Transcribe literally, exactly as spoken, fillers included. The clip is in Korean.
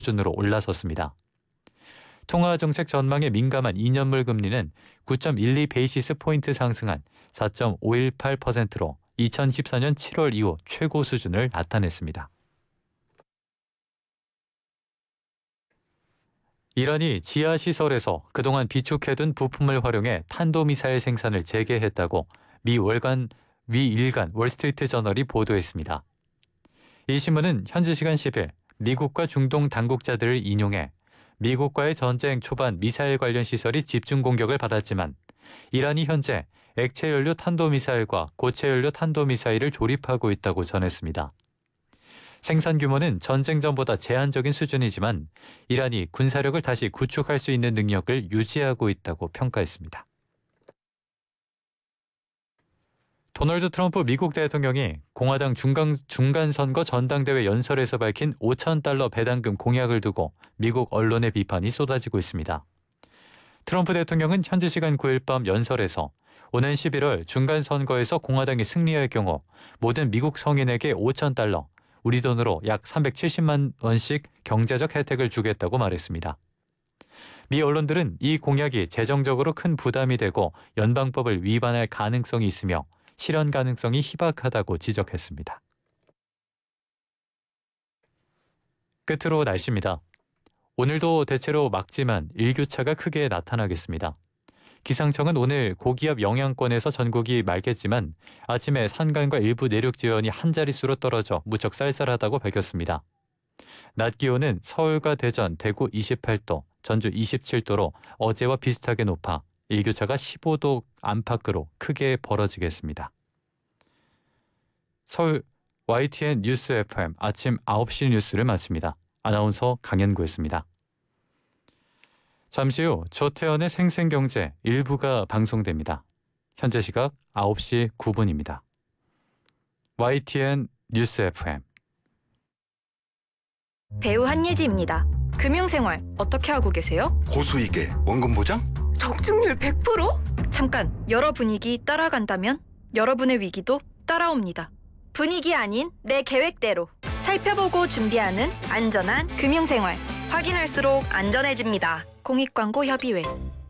수준으로 올라섰습니다. 통화정책 전망에 민감한 이 년물 금리는 구 점 일이 베이시스 포인트 상승한 사 점 오일팔 퍼센트로 이천십사 년 칠월 이후 최고 수준을 나타냈습니다. 이란이 지하시설에서 그동안 비축해둔 부품을 활용해 탄도미사일 생산을 재개했다고 미 월간, 미 일간 월스트리트 저널이 보도했습니다. 이 신문은 현지 시간 십 일 미국과 중동 당국자들을 인용해 미국과의 전쟁 초반 미사일 관련 시설이 집중 공격을 받았지만 이란이 현재 액체연료 탄도미사일과 고체연료 탄도미사일을 조립하고 있다고 전했습니다. 생산 규모는 전쟁 전보다 제한적인 수준이지만 이란이 군사력을 다시 구축할 수 있는 능력을 유지하고 있다고 평가했습니다. 도널드 트럼프 미국 대통령이 공화당 중간, 중간선거 전당대회 연설에서 밝힌 오천 달러 배당금 공약을 두고 미국 언론의 비판이 쏟아지고 있습니다. 트럼프 대통령은 현지 시간 구 일 밤 연설에서 오는 십일월 중간선거에서 공화당이 승리할 경우 모든 미국 성인에게 오천 달러, 우리 돈으로 약 삼백칠십만 원씩 경제적 혜택을 주겠다고 말했습니다. 미 언론들은 이 공약이 재정적으로 큰 부담이 되고 연방법을 위반할 가능성이 있으며 실현 가능성이 희박하다고 지적했습니다. 끝으로 날씨입니다. 오늘도 대체로 맑지만 일교차가 크게 나타나겠습니다. 기상청은 오늘 고기압 영향권에서 전국이 맑겠지만 아침에 산간과 일부 내륙 지역이 한 자릿수로 떨어져 무척 쌀쌀하다고 밝혔습니다. 낮 기온은 서울과 대전, 대구 이십팔 도, 전주 이십칠 도로 어제와 비슷하게 높아 일교차가 십오 도 안팎으로 크게 벌어지겠습니다. 서울 와이티엔 뉴스 에프엠 아침 아홉 시 뉴스를 마칩니다. 아나운서 강현구였습니다. 잠시 후 조태현의 생생경제 일부가 방송됩니다. 현재 시각 아홉 시 구 분입니다. 와이티엔 뉴스 에프엠 배우 한예지입니다. 금융생활 어떻게 하고 계세요? 고수익에 원금 보장? 적중률 백 퍼센트? 잠깐, 여러 분위기 따라간다면 여러분의 위기도 따라옵니다. 분위기 아닌 내 계획대로 살펴보고 준비하는 안전한 금융생활. 확인할수록 안전해집니다. 공익광고 협의회.